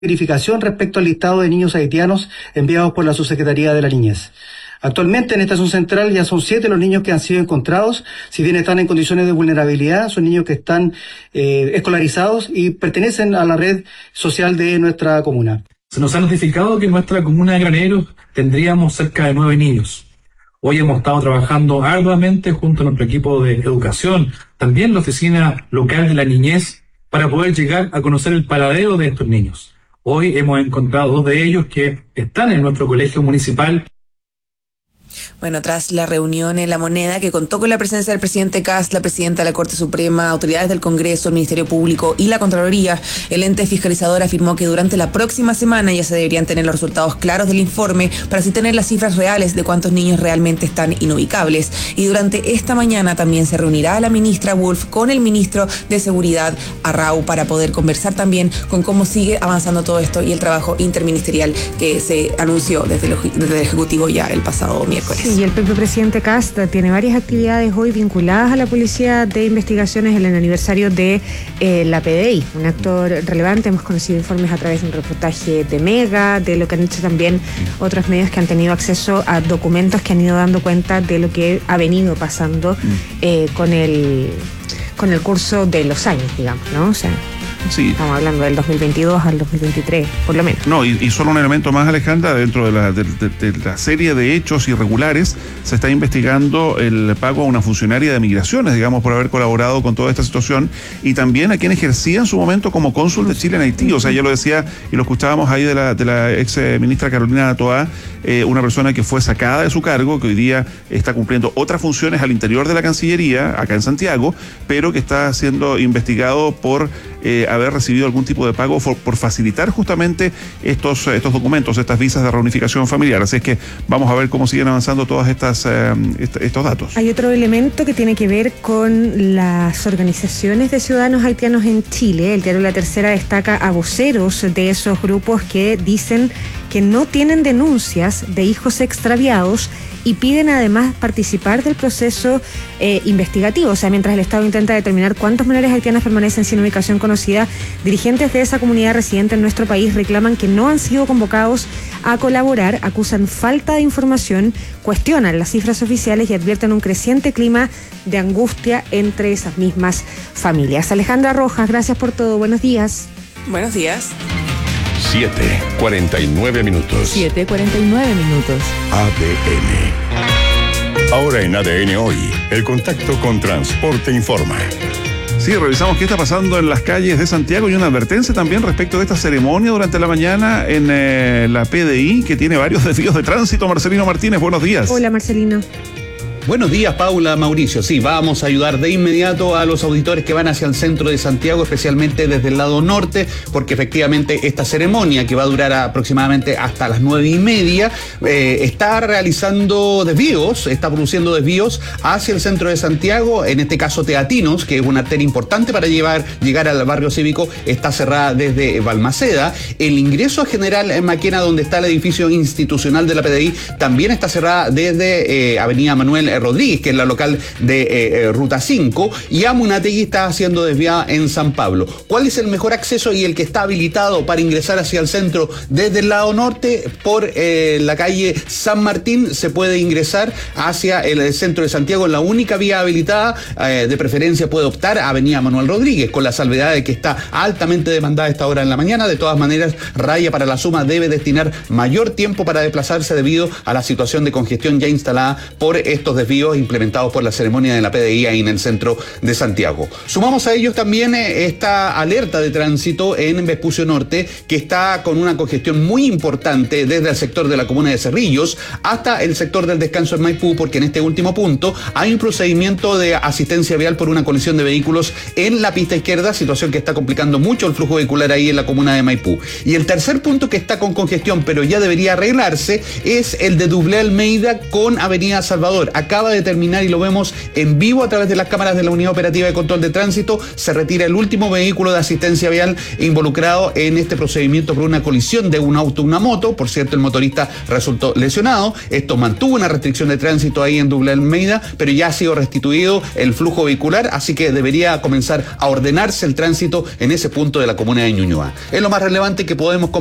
verificación respecto al listado de niños haitianos enviados por la Subsecretaría de la Niñez. Actualmente en estación central ya son 7 los niños que han sido encontrados, si bien están en condiciones de vulnerabilidad, son niños que están escolarizados y pertenecen a la red social de nuestra comuna. Se nos ha notificado que en nuestra comuna de Graneros tendríamos cerca de 9 niños. Hoy hemos estado trabajando arduamente junto a nuestro equipo de educación, también la oficina local de la niñez, para poder llegar a conocer el paradero de estos niños. Hoy hemos encontrado 2 de ellos que están en nuestro colegio municipal. Bueno, tras la reunión en La Moneda, que contó con la presencia del presidente Kast, la presidenta de la Corte Suprema, autoridades del Congreso, el Ministerio Público y la Contraloría, el ente fiscalizador afirmó que durante la próxima semana ya se deberían tener los resultados claros del informe para así tener las cifras reales de cuántos niños realmente están inubicables. Y durante esta mañana también se reunirá la ministra Wolf con el ministro de Seguridad, Arrau, para poder conversar también con cómo sigue avanzando todo esto y el trabajo interministerial que se anunció desde el Ejecutivo ya el pasado miércoles. Y el propio presidente Kast tiene varias actividades hoy vinculadas a la Policía de Investigaciones en el aniversario de la PDI, un actor relevante. Hemos conocido informes a través de un reportaje de Mega, de lo que han hecho también otros medios que han tenido acceso a documentos que han ido dando cuenta de lo que ha venido pasando con el curso de los años, digamos, ¿no? O sea, sí. Estamos hablando del 2022 al 2023, por lo menos. No, y solo un elemento más, Alejandra, dentro de la serie de hechos irregulares, se está investigando el pago a una funcionaria de migraciones, digamos, por haber colaborado con toda esta situación, y también a quien ejercía en su momento como cónsul de Chile en Haití. O sea, ya lo decía, y lo escuchábamos ahí de la ex ministra Carolina Toá, una persona que fue sacada de su cargo, que hoy día está cumpliendo otras funciones al interior de la Cancillería, acá en Santiago, pero que está siendo investigado por haber recibido algún tipo de pago por facilitar justamente estos documentos, estas visas de reunificación familiar. Así es que vamos a ver cómo siguen avanzando todas estos datos. Hay otro elemento que tiene que ver con las organizaciones de ciudadanos haitianos en Chile. El diario La Tercera destaca a voceros de esos grupos que dicen que no tienen denuncias de hijos extraviados y piden además participar del proceso investigativo. O sea, mientras el Estado intenta determinar cuántos menores haitianos permanecen sin ubicación conocida, dirigentes de esa comunidad residente en nuestro país reclaman que no han sido convocados a colaborar, acusan falta de información, cuestionan las cifras oficiales y advierten un creciente clima de angustia entre esas mismas familias. Alejandra Rojas, gracias por todo. Buenos días. Buenos días. 7:49 minutos. 7:49 minutos. ADN. Ahora en ADN Hoy, el contacto con Transporte Informa. Sí, revisamos qué está pasando en las calles de Santiago y una advertencia también respecto de esta ceremonia durante la mañana en la PDI, que tiene varios desvíos de tránsito. Marcelino Martínez, buenos días. Hola, Marcelino. Buenos días, Paula, Mauricio. Sí, vamos a ayudar de inmediato a los auditores que van hacia el centro de Santiago, especialmente desde el lado norte, porque efectivamente esta ceremonia, que va a durar aproximadamente hasta las 9:30, está realizando desvíos, está produciendo desvíos hacia el centro de Santiago, en este caso Teatinos, que es una arteria importante para llegar al barrio cívico, está cerrada desde Balmaceda. El ingreso a General Maquena, donde está el edificio institucional de la PDI, también está cerrada desde Avenida Manuel Rodríguez, que es la local de Ruta 5, y Amunátegui está siendo desviada en San Pablo. ¿Cuál es el mejor acceso y el que está habilitado para ingresar hacia el centro desde el lado norte? Por la calle San Martín se puede ingresar hacia el centro de Santiago en la única vía habilitada. De preferencia puede optar a Avenida Manuel Rodríguez, con la salvedad de que está altamente demandada a esta hora en la mañana. De todas maneras, Raya para la Suma debe destinar mayor tiempo para desplazarse debido a la situación de congestión ya instalada por estos desvíos implementados por la ceremonia de la PDI ahí en el centro de Santiago. Sumamos a ellos también esta alerta de tránsito en Vespucio Norte, que está con una congestión muy importante desde el sector de la comuna de Cerrillos hasta el sector del Descanso en Maipú, porque en este último punto hay un procedimiento de asistencia vial por una colisión de vehículos en la pista izquierda, situación que está complicando mucho el flujo vehicular ahí en la comuna de Maipú. Y el tercer punto que está con congestión, pero ya debería arreglarse, es el de Dublé Almeida con Avenida Salvador. Acá acaba de terminar y lo vemos en vivo a través de las cámaras de la Unidad Operativa de Control de Tránsito. Se retira el último vehículo de asistencia vial involucrado en este procedimiento por una colisión de un auto y una moto. Por cierto, el motorista resultó lesionado. Esto mantuvo una restricción de tránsito ahí en Douglas Almeida, pero ya ha sido restituido el flujo vehicular, así que debería comenzar a ordenarse el tránsito en ese punto de la comuna de Ñuñoa. Es lo más relevante que podemos